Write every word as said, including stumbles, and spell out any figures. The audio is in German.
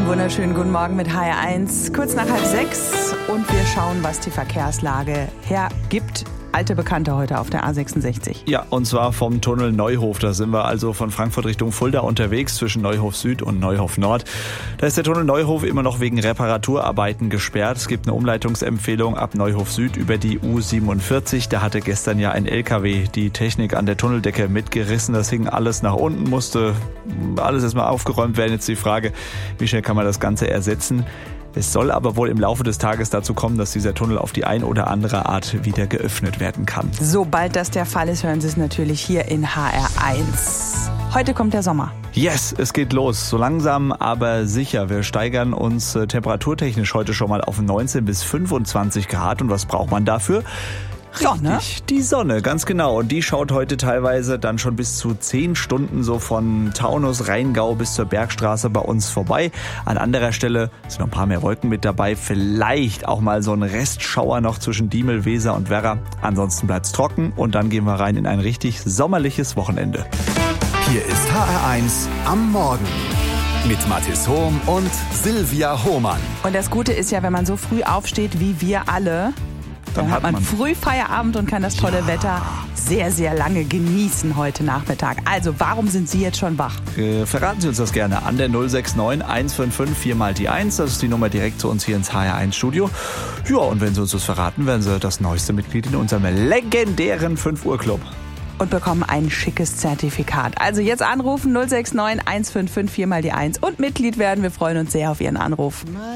Einen wunderschönen guten Morgen mit H R eins, kurz nach halb sechs, und wir schauen, was die Verkehrslage hergibt. Alte Bekannte heute auf der A sechsundsechzig. Ja, und zwar vom Tunnel Neuhof. Da sind wir also von Frankfurt Richtung Fulda unterwegs, zwischen Neuhof Süd und Neuhof Nord. Da ist der Tunnel Neuhof immer noch wegen Reparaturarbeiten gesperrt. Es gibt eine Umleitungsempfehlung ab Neuhof Süd über die U siebenundvierzig. Da hatte gestern ja ein L K W die Technik an der Tunneldecke mitgerissen. Das hing alles nach unten, musste alles erstmal aufgeräumt werden. Jetzt die Frage, wie schnell kann man das Ganze ersetzen? Es soll aber wohl im Laufe des Tages dazu kommen, dass dieser Tunnel auf die ein oder andere Art wieder geöffnet werden kann. Sobald das der Fall ist, hören Sie es natürlich hier in H R eins. Heute kommt der Sommer. Yes, es geht los. So langsam, aber sicher. Wir steigern uns äh, temperaturtechnisch heute schon mal auf neunzehn bis fünfundzwanzig Grad. Und was braucht man dafür? Sonne? Richtig, die Sonne, ganz genau. Und die schaut heute teilweise dann schon bis zu zehn Stunden so von Taunus, Rheingau bis zur Bergstraße bei uns vorbei. An anderer Stelle sind noch ein paar mehr Wolken mit dabei. Vielleicht auch mal so ein Restschauer noch zwischen Diemel, Weser und Werra. Ansonsten bleibt's trocken und dann gehen wir rein in ein richtig sommerliches Wochenende. Hier ist H R eins am Morgen mit Mathis Hohm und Silvia Hohmann. Und das Gute ist ja, wenn man so früh aufsteht wie wir alle, dann, dann hat man, man früh Feierabend und kann das tolle ja. Wetter sehr, sehr lange genießen heute Nachmittag. Also, warum sind Sie jetzt schon wach? Äh, verraten Sie uns das gerne an der null sechs neun eins fünf fünf vier mal die eins. Das ist die Nummer direkt zu uns hier ins H R eins Studio. Ja, und wenn Sie uns das verraten, werden Sie das neueste Mitglied in unserem legendären fünf Uhr Club. Und bekommen ein schickes Zertifikat. Also jetzt anrufen null sechs neun eins fünf fünf vier mal die eins und Mitglied werden. Wir freuen uns sehr auf Ihren Anruf.